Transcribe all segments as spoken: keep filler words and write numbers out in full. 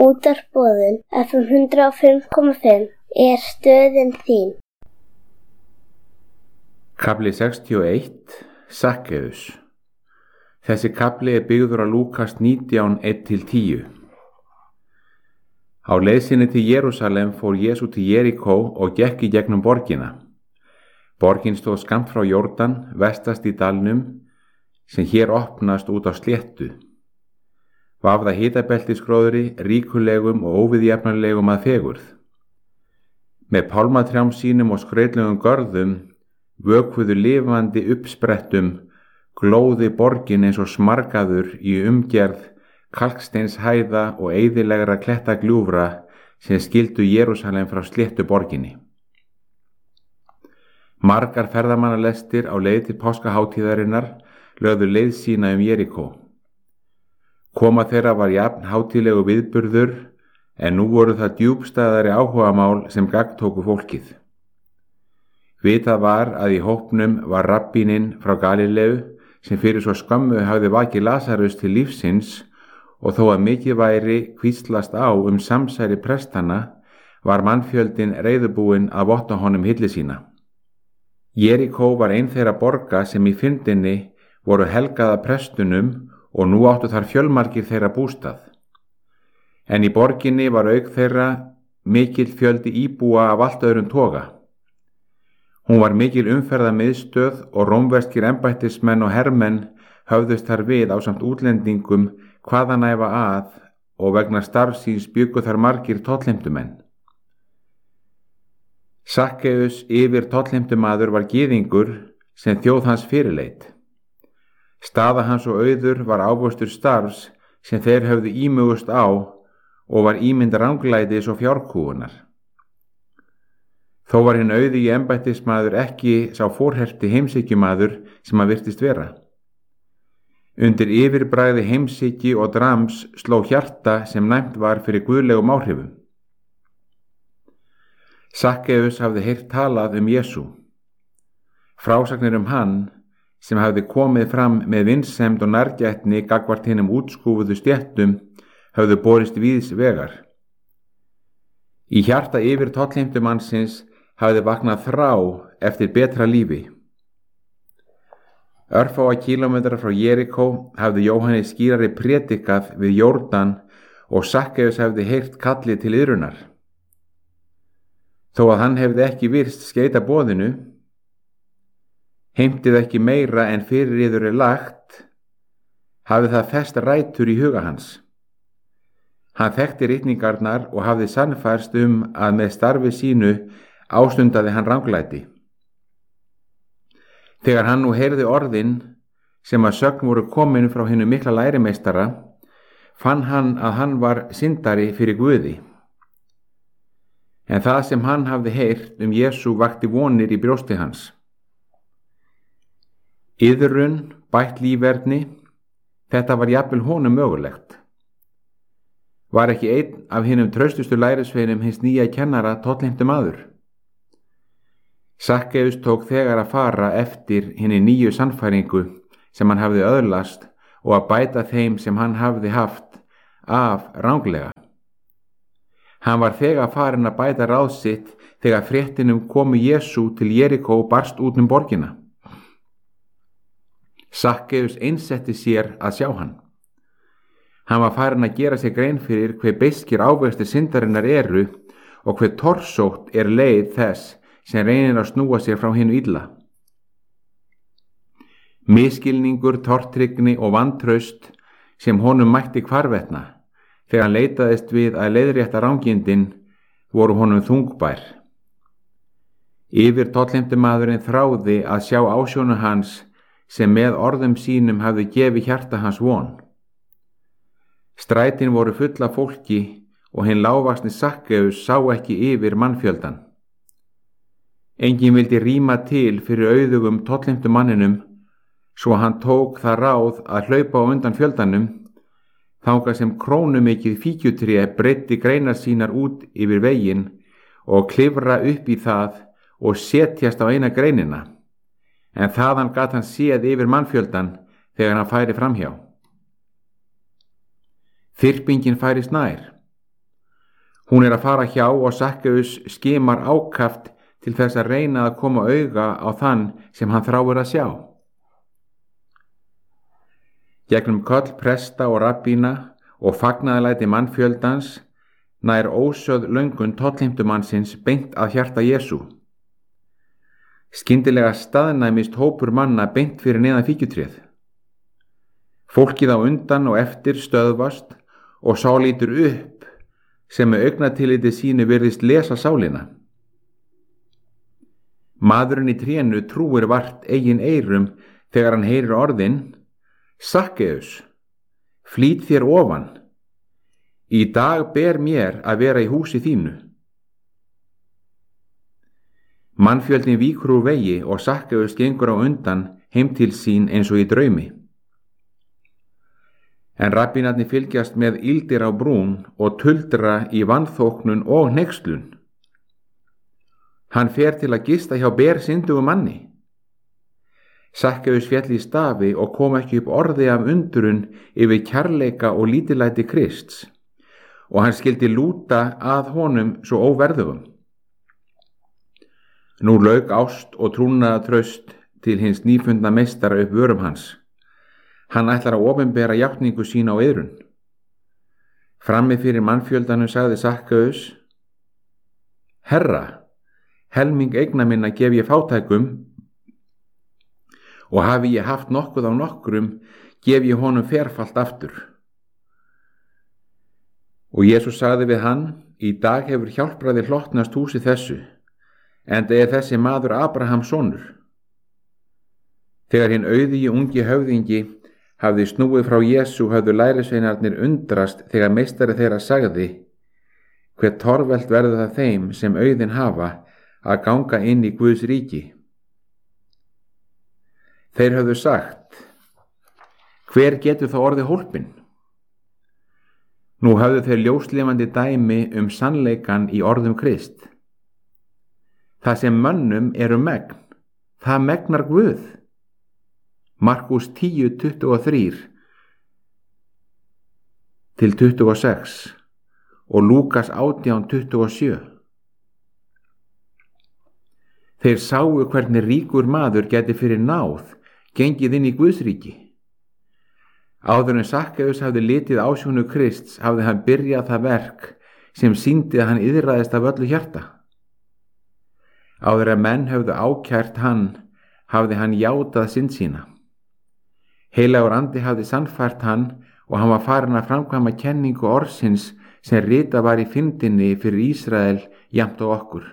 Útvarpsboðun F M hundrað og fimm komma fimm er stöðin þín. Kafli sextíu og eitt. Sakkeus. Þessi kafli er byggður á Lúkas nítján, eitt til tíu. Á leið sinni til Jerúsalem fór Jesú til Jeríkó og gekk í gegnum borgina. Borgin stóð skammt frá Jórdan, vestast í dalnum, sem hér opnast út á sléttu. Vafða hitabeltisgróðri, ríkulegum og óviðjafnarlegum að fegurð. Með pálmatrjám sínum og skrautlegum görðum vökvuðu lifandi uppsprettum glóði borgin eins og smargaður í umgerð kalksteinshæða og eyðilegra klettagljúfra sem skildu Jerúsalem frá sléttu borginni. Margar ferðamannalestir á leið til páskahátíðarinnar lögðu leið sína um Jeríkó. Koma þeirra var jafn hátíðlegu viðburður, en nú voru það djúpstæðari áhugamál sem gagntóku fólkið. Vitað var að í hópnum var rabbíninn frá Galileu sem fyrir svo skömmu hafði vakið Lasarus til lífsins, og þó að mikið væri hvíslast á um samsæri prestanna var mannfjöldin reiðubúinn að votta honum hylli sína. Jeríkó var ein þeirra borga sem í fyndinni voru helgaða prestunum og nú áttu þar fjölmargir þeirra bústað. En í borginni var auk þeirra mikill fjöldi íbúa af allt öðrum toga. Hún var mikil umferðamiðstöð og rómverskir embættismenn og hermenn höfðust þar við ásamt útlendingum hvaðanæfa að, og vegna starfsins bjuggu þar margir tollheimtumenn. Sakkeus yfir tollheimtumaður var gyðingur sem þjóð hans fyrirleit. Staða hans og auður var ávöxtur starfs sem þeir höfðu ímugust á og var ímynd ranglætis og fjárkúgunar. Þó var hinn auðugi embættismaður ekki sá forherti heimshyggjumaður sem hann virtist vera. Undir yfirbragði heimshyggju og drams sló hjarta sem næmt var fyrir guðlegum áhrifum. Sakkeus hafði heyrt talað um Jesú. Frásagnir um hann, sem hafði komið fram með vinsemd og nærgætni gagnvart hinum útskúfuðu stéttum, höfðu borist víðs vegar. Í hjarta yfir tollheimtumannsins hafði vaknað þrá eftir betra lífi. Örfáa kílómetra frá Jeríkó hafði Jóhannes skírari prédikað við Jórdan og Sakkeus hafði heyrt kalli til iðrunar. Þó að hann hefði ekki virst skeita boðinu, heimtið ekki meira en fyrir yður er lagt, hafði það fest rætur í huga hans. Hann þekkti ritningarnar og hafði sannfærst um að með starfi sínu ástundaði hann ranglæti. Þegar hann nú heyrði orðin sem að sögn voru komin frá hinu mikla lærimeistara, fann hann að hann var syndari fyrir Guði. En það sem hann hafði heyrt um Jesú vakti vonir í brjósti hans. Iðrun, bætt líferni, þetta var jafnvel honum mögulegt. Var ekki einn af hinum traustustu lærisveinum hins nýja kennara tollheimtumaður. Sakkeus tók þegar að fara eftir hinni nýju sannfæringu sem hann hafði öðlast og að bæta þeim sem hann hafði haft af ranglega. Hann var þegar farinn að bæta ráð sitt þegar fréttinum komu Jesú til Jeríkó barst út um borgina. Sakkeus einsetti sér að sjá hann. Hann var farinn að gera sér grein fyrir hve beiskir ávextir syndarinnar eru og hve torsótt er leið þess sem reynir að snúa sér frá hinu illa. Misskilningur, tortryggni og vantraust sem honum mætti hvarvetna þegar hann leitaðist við að leiðrétta rangindin voru honum þungbær. Yfir tollheimtumaðurinn þráði að sjá ásjónu hans sem með orðum sínum hafði gefið hjarta hans von. Strætin voru full af fólki og hinn lágvaxni Sakkeus sá ekki yfir mannfjöldan. Enginn vildi rýma til fyrir auðugum tollheimtumanninum, svo hann tók það ráð að hlaupa á undan fjöldanum, þangað sem krónumikið fíkjutré breiddi greinar sínar út yfir veginn og klifra upp í það og setjast á eina greinina, en þaðan gat hann séð yfir mannfjöldan þegar hann færi framhjá. Þyrpingin færist nær. Hún er að fara hjá og Sakkeus skimar ákaft til þess að reyna að koma auga á þann sem hann þráir að sjá. Gegnum köll presta og rabbína og fagnaðarlæti mannfjöldans nær ósögð löngun tollheimtumannsins beint að hjarta Jesú. Skyndilega staðnæmist hópur manna beint fyrir neðan fíkjutréð. Fólkið á undan og eftir stöðvast og sá lítur upp sem með augnatilliti sínu virðist lesa sálina. Maðurinn í trénu trúir vart eigin eyrum þegar hann heyrir orðin: Sakkeus, flýt þér ofan. Í dag ber mér að vera í húsi þínu. Mannfjöldin víkur úr vegi og Sakkeus gengur á undan heim til sín eins og í draumi. En rabbínarnir fylgjast með ýldir á brún og tuldra í vanþóknun og hneykslun. Hann fer til að gista hjá bersyndugu manni. Sakkeus féll í stafi og kom ekki upp orði af undrun yfir kærleika og lítillæti Krists, og hann skildi lúta að honum svo óverðugum. Nú lauk ást og trúnaðartraust til hins nýfundna meistara upp vörum hans. Hann ætlar að opinbera játningu sína á iðrun. Frammi fyrir mannfjöldanum sagði Sakkeus: Herra, helming eigna minna gef ég fátækum, og hafi ég haft nokkuð á nokkrum, gef ég honum ferfalt aftur. Og Jesús sagði við hann: Í dag hefur hjálpræði hlotnast húsi þessu, enda er þessi maður Abrahams sonur. Þegar hinn auðigi ungi höfðingi hafði snúið frá Jesú höfðu lærisveinarnir undrast þegar meistari þeirra sagði: Hve torvelt verður það þeim sem auðinn hafa að ganga inn í Guðs ríki. Þeir höfðu sagt: Hver getur þá orðið hólpinn? Nú höfðu þeir ljóslifandi dæmi um sannleikan í orðum Krist. Það sem mönnum eru megn, það megnar Guð. Markús tíu, tuttugu og þrjú til tuttugu og sex og Lúkas átján, tuttugu og sjö. Þeir sáu hvernig ríkur maður gæti fyrir náð gengið inn í Guðsríki. Áður en Sakkeus hafði litið ásjónu Krists hafði hann byrjað það verk sem sýndi að hann iðraðist af öllu hjarta. Áður en menn höfðu ákært hann hafði hann játað synd sína. Heilagur andi hafði sannfært hann og hann var farinn að framkvæma kenningu orðsins sem ritað var í fyndinni fyrir Ísrael jafnt á okkur.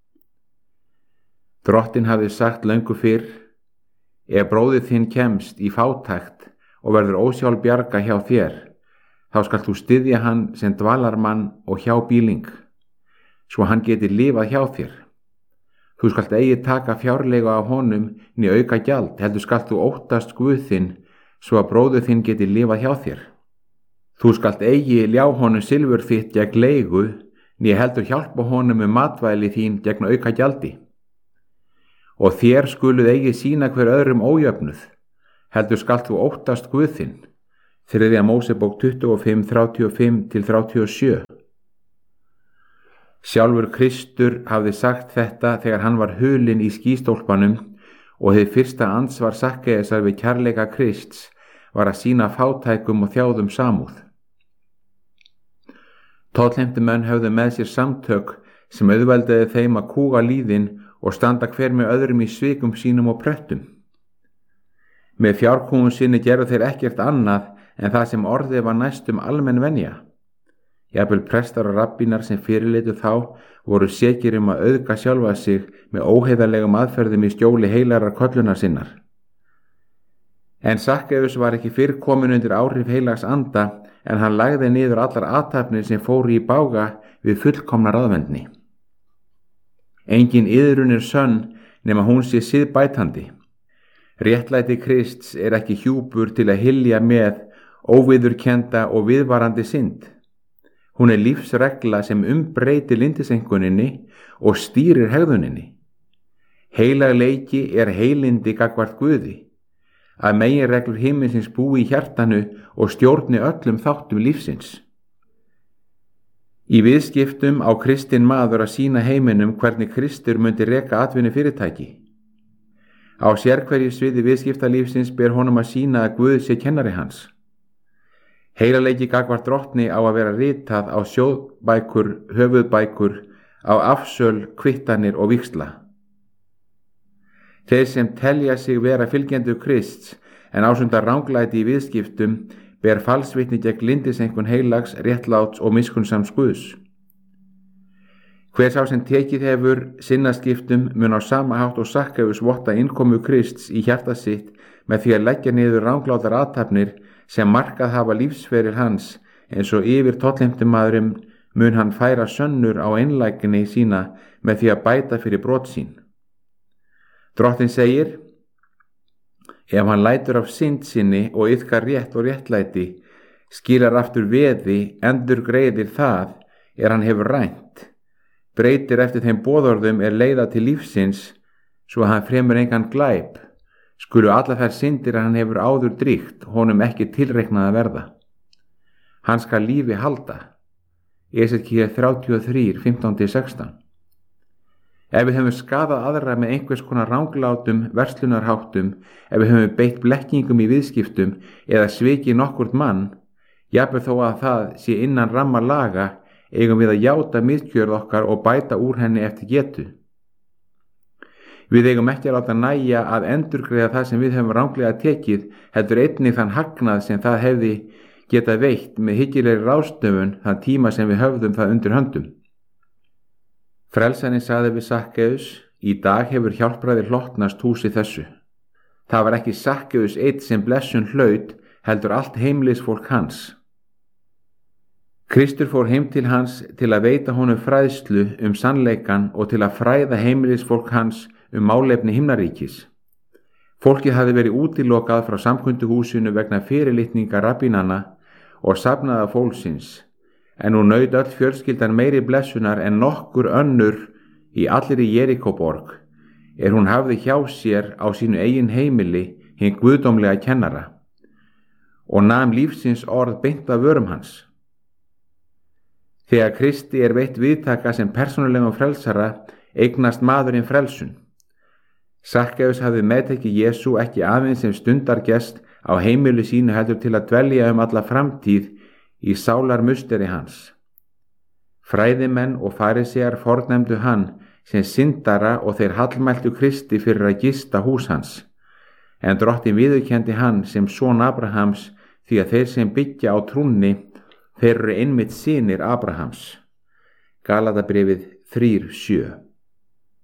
Drottinn hafði sagt löngu fyrr: Ef bróðir þinn kemst í fátækt og verður ósjálfbjarga hjá þér, þá skalt þú styðja hann sem dvalarmann og hjá býling, svo hann geti lifað hjá þér. Þú skalt eigi taka fjárleigu af honum né auka gjald, heldur skalt þú óttast Guð þinn, svo að bróðir þinn geti lifað hjá þér. Þú skalt eigi ljá honum silfur þitt gegn leigu, né heldur hjálpa honum um matvæli þín gegn auka gjaldi. Og þér skuluð eigi sína hver öðrum ójöfnuð, heldur skalt þú óttast Guð þinn. Þriðja Mósebók tuttugu og fimm, þrjátíu og fimm til þrjátíu og sjö. Sjálfur Kristur hafði sagt þetta þegar hann var hulinn í skýstólpanum, og hið fyrsta ansvar Sakkeusar við kærleika Krists var að sýna fátækum og þjáðum samúð. Tollheimtumenn höfðu með sér samtök sem auðveldaði þeim að kúga líðin og standa hver með öðrum í svikum sínum og pröttum. Með fjárkúgun sinni gerðu þeir ekkert annað en það sem orðið var næstum almenn venja. Jafnvel prestar og rabbínar sem fyrirlitu þá voru sekir um að auðga sjálfa sig með óheiðarlegum aðferðum í skjóli heilarar kollunar sinnar. En Sakkeus var ekki fyrr komin undir áhrif heilags anda en hann lagði niður allar athafnir sem fóru í bága við fullkomna ráðvendni. Engin iðrun er sönn nema hún sé siðbætandi. Réttlæti Krists er ekki hjúpur til að hylja með óviðurkennda og viðvarandi synd. Hún er lífsregla sem umbreytir lindisenguninni og stýrir hegðuninni. Heilagleiki er heilindi gagnvart Guði, að meginreglur himinsins búi í hjartanu og stjórni öllum þáttum lífsins. Í viðskiptum á kristinn maður að sýna heiminum hvernig Kristur myndi reka atvinnu fyrirtæki. Á sérhverju sviði viðskiptalífsins ber honum að sýna að Guð sé kennari hans. Heilaleiki gagnvart drottni á að vera ritað á sjóðbækur, höfuðbækur, á afsöl, kvittanir og víxla. Þeir sem telja sig vera fylgjendur Krists en ásundar ranglæti í viðskiptum ber falsvitni gegn lyndiseinkun heilags, réttláts og miskunnsams Guðs. Hver sá sem tekið hefur sinnaskiptum mun á sama hátt og Sakkaeus votta innkomu Krists í hjarta sitt með því að leggja niður ranglátar athafnir sem markað hafa lífsferil hans, eins og yfir tollheimtumaðurinn mun hann færa sönnur á einlægni sína með því að bæta fyrir brot sín. Drottinn segir: ef hann lætur af synd sinni og iðkar rétt og réttlæti, skilar aftur veði, endur greiðir það er hann hefur rænt, breytir eftir þeim boðorðum er leiða til lífsins, svo að hann fremur engan glæp, skulu alla þær syndir að hann hefur áður dríkt honum ekki tilreiknað að verða. Hann skal lífi halda. Esekíel þrjátíu og þrjú, fimmtán til sextán. Ef við höfum skadað aðra með einhvers konar ranglátum, verslunarháttum, ef við höfum beitt blekkingum í viðskiptum eða svikið nokkurt mann, jafnvel þó að það sé innan ramma laga, eigum við að játa misgjörð okkar og bæta úr henni eftir getu. Við eigum ekki að láta nægja að endurgreiða það sem við höfum ranglega tekið, heldur einnig þann hagnað sem það hefði getað veitt með hyggilegri ráðstöfun þann tíma sem við höfðum það undir höndum. Frelsarinn sagði við Sakkaeus: í dag hefur hjálpræði hlotnast húsi þessu. Það var ekki Sakkaeus einn sem blessun hlaut, heldur allt heimilisfólk hans. Kristur fór heim til hans til að veita honum fræðslu um sannleikan og til að fræða heimilisfólk hans um málefni himnaríkis. Fólkið hafði verið útilokað frá samkunduhúsinu vegna fyrirlitninga rabbínanna og safnaða fólksins, en nú naut öll fjölskyldan meiri blessunar en nokkur önnur í allri Jerikóborg, er hún hafði hjá sér á sínu eigin heimili hinn guðdómlega kennara, og nam lífsins orð beint af vörum hans. Þegar Kristi er veitt viðtaka sem persónulegum frelsara, eignast maðurinn frelsun. Sakkaeus hafði meðtekið Jesú ekki aðeins sem stundargest á heimilu sínu heldur til að dvelja um alla framtíð í sálarmusteri hans. Fræðimenn og farisear fornefndu hann sem syndara og þeir hallmæltu Kristi fyrir að gista hús hans, en Drottinn viðurkenndi hann sem son Abrahams því að þeir sem byggja á trúnni, þeir eru einmitt synir Abrahams. Galatabréfið þrjú sjö.